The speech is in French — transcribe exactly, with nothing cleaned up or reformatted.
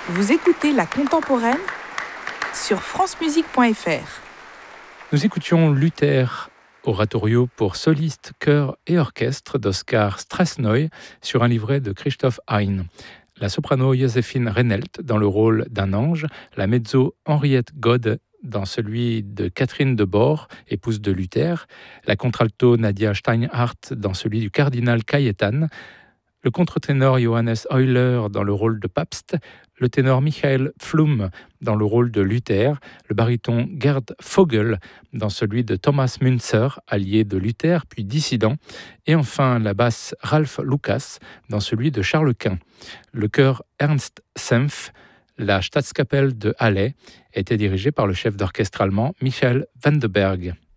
Vous écoutez La Contemporaine sur francemusique point f r. Nous écoutions Luther, oratorio pour soliste, chœur et orchestre d'Oskar Strasnoy sur un livret de Christoph Hein. La soprano Joséphine Reinelt dans le rôle d'un ange, la mezzo Henriette God dans celui de Catherine de Boor, épouse de Luther, la contralto Nadia Steinhardt dans celui du cardinal Cayetan, le contre-ténor Johannes Euler dans le rôle de Pabst, le ténor Michael Pflum dans le rôle de Luther, le baryton Gerd Vogel dans celui de Thomas Münzer, allié de Luther puis dissident, et enfin la basse Ralph Lucas dans celui de Charles Quint. Le chœur Ernst Senf, la Staatskapelle de Halle, était dirigé par le chef d'orchestre allemand Michael Vandenberg.